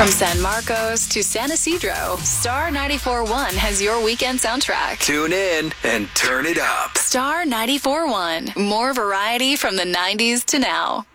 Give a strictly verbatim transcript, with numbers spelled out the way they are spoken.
From San Marcos to San Isidro, Star ninety-four point one has your weekend soundtrack. Tune in and turn it up. Star ninety-four point one. More variety from the nineties to now.